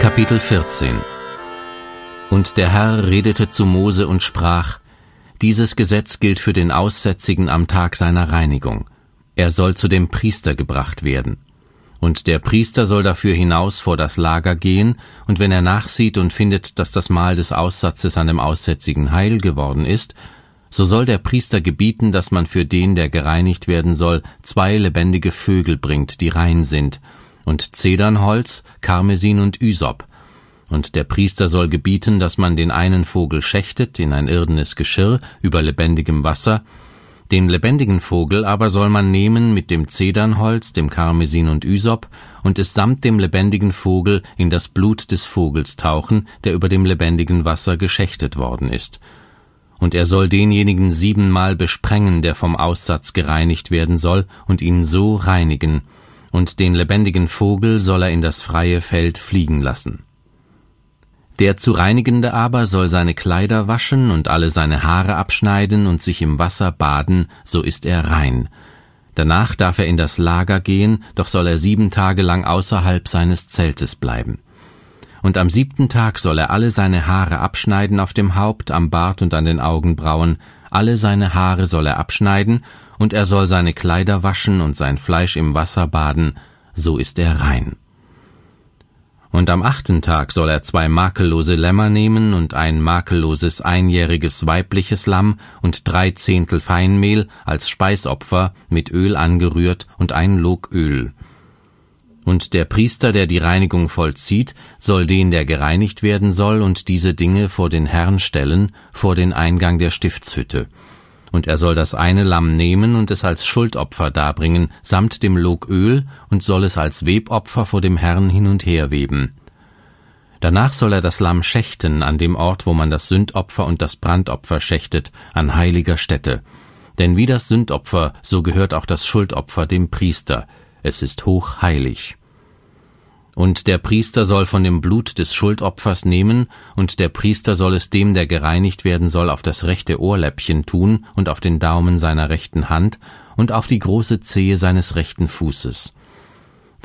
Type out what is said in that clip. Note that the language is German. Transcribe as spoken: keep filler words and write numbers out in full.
Kapitel vierzehn. Und der Herr redete zu Mose und sprach: Dieses Gesetz gilt für den Aussätzigen am Tag seiner Reinigung. Er soll zu dem Priester gebracht werden. Und der Priester soll dafür hinaus vor das Lager gehen, und wenn er nachsieht und findet, dass das Mal des Aussatzes an dem Aussätzigen heil geworden ist, so soll der Priester gebieten, dass man für den, der gereinigt werden soll, zwei lebendige Vögel bringt, die rein sind, und Zedernholz, Karmesin und Ysop. Und der Priester soll gebieten, dass man den einen Vogel schächtet in ein irdenes Geschirr über lebendigem Wasser, den lebendigen Vogel aber soll man nehmen mit dem Zedernholz, dem Karmesin und Ysop, und es samt dem lebendigen Vogel in das Blut des Vogels tauchen, der über dem lebendigen Wasser geschächtet worden ist. Und er soll denjenigen siebenmal besprengen, der vom Aussatz gereinigt werden soll, und ihn so reinigen, und den lebendigen Vogel soll er in das freie Feld fliegen lassen. Der zu Reinigende aber soll seine Kleider waschen und alle seine Haare abschneiden und sich im Wasser baden, so ist er rein. Danach darf er in das Lager gehen, doch soll er sieben Tage lang außerhalb seines Zeltes bleiben. Und am siebten Tag soll er alle seine Haare abschneiden auf dem Haupt, am Bart und an den Augenbrauen, alle seine Haare soll er abschneiden, und er soll seine Kleider waschen und sein Fleisch im Wasser baden, so ist er rein. Und am achten Tag soll er zwei makellose Lämmer nehmen und ein makelloses einjähriges weibliches Lamm und drei Zehntel Feinmehl als Speisopfer mit Öl angerührt und ein Log Öl. Und der Priester, der die Reinigung vollzieht, soll den, der gereinigt werden soll, und diese Dinge vor den Herrn stellen, vor den Eingang der Stiftshütte. Und er soll das eine Lamm nehmen und es als Schuldopfer darbringen, samt dem Log Öl, und soll es als Webopfer vor dem Herrn hin und her weben. Danach soll er das Lamm schächten an dem Ort, wo man das Sündopfer und das Brandopfer schächtet, an heiliger Stätte. Denn wie das Sündopfer, so gehört auch das Schuldopfer dem Priester. Es ist hochheilig. Und der Priester soll von dem Blut des Schuldopfers nehmen, und der Priester soll es dem, der gereinigt werden soll, auf das rechte Ohrläppchen tun und auf den Daumen seiner rechten Hand und auf die große Zehe seines rechten Fußes.